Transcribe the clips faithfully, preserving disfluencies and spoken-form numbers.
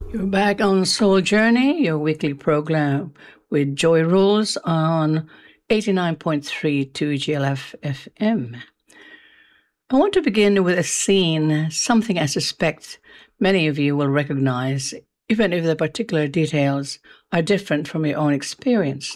You're back on Soul Journey, your weekly program with Joy Rules on eighty-nine point three two G L F F M. I want to begin with a scene, something I suspect many of you will recognize, even if the particular details are different from your own experience.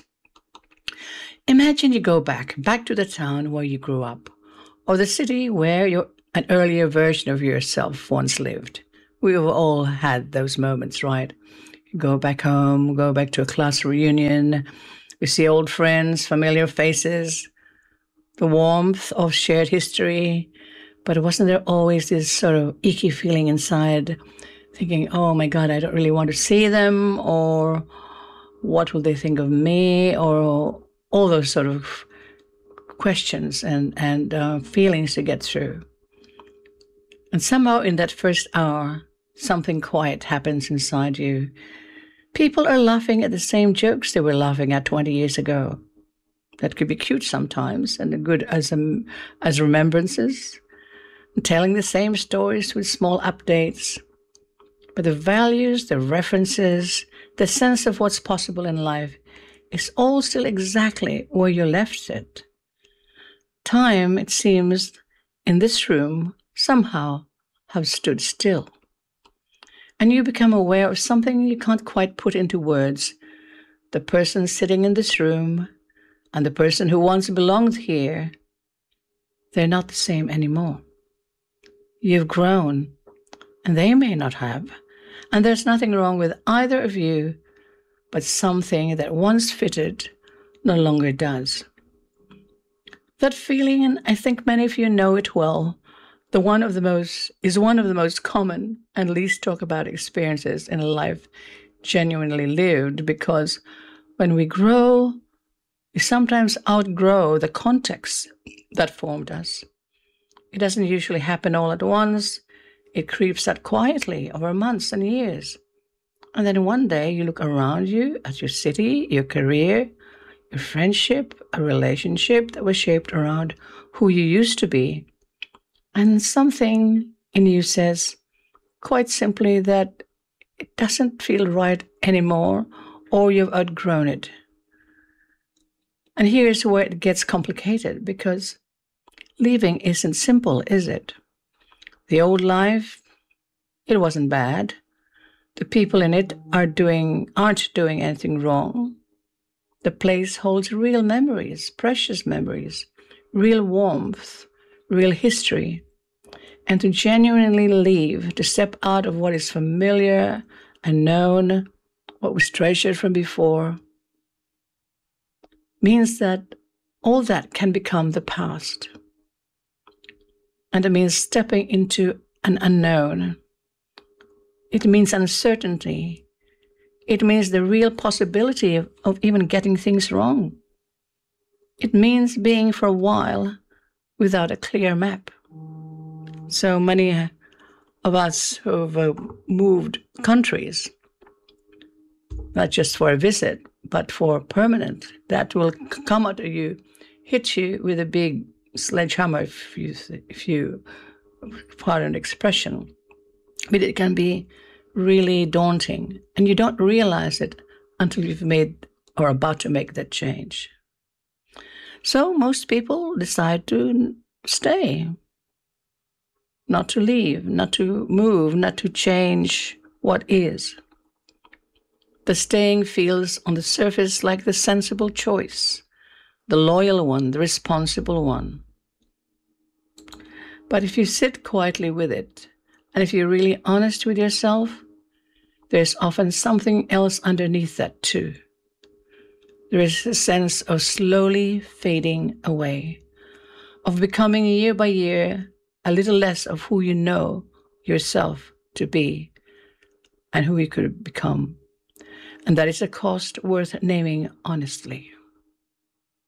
Imagine you go back, back to the town where you grew up, or the city where your, an earlier version of yourself once lived. We've all had those moments, right? You go back home, go back to a class reunion, you see old friends, familiar faces, the warmth of shared history. But wasn't there always this sort of icky feeling inside, thinking, oh my God, I don't really want to see them, or what will they think of me, or all those sort of questions and, and uh, feelings to get through. And somehow in that first hour, something quiet happens inside you. People are laughing at the same jokes they were laughing at twenty years ago. That could be cute sometimes and good as, um, as remembrances. Telling the same stories with small updates. But the values, the references, the sense of what's possible in life is all still exactly where you left it. Time, it seems, in this room somehow have stood still. And you become aware of something you can't quite put into words. The person sitting in this room and the person who once belonged here, they're not the same anymore. You've grown, and they may not have. And there's nothing wrong with either of you, but something that once fitted no longer does. That feeling, and I think many of you know it well, the one of the most is one of the most common and least talked about experiences in a life genuinely lived, because when we grow, we sometimes outgrow the context that formed us. It doesn't usually happen all at once. It creeps up quietly over months and years. And then one day you look around you at your city, your career, your friendship, a relationship that was shaped around who you used to be. And something in you says, quite simply, that it doesn't feel right anymore, or you've outgrown it. And here's where it gets complicated, because leaving isn't simple, is it? The old life, it wasn't bad. The people in it are doing, aren't doing anything wrong. The place holds real memories, precious memories, real warmth, real history. And to genuinely leave, to step out of what is familiar and known, what was treasured from before, means that all that can become the past. And it means stepping into an unknown. It means uncertainty. It means the real possibility of, of even getting things wrong. It means being for a while without a clear map. So many of us who've uh, moved countries, not just for a visit, but for permanent, that will come at you, hit you with a big sledgehammer, if you, if you pardon the expression. But it can be really daunting, and you don't realize it until you've made or about to make that change. So most people decide to stay, not to leave, not to move, not to change what is. The staying feels on the surface like the sensible choice, the loyal one, the responsible one. But if you sit quietly with it, and if you're really honest with yourself, there's often something else underneath that too. There is a sense of slowly fading away, of becoming year by year a little less of who you know yourself to be and who you could become. And that is a cost worth naming honestly.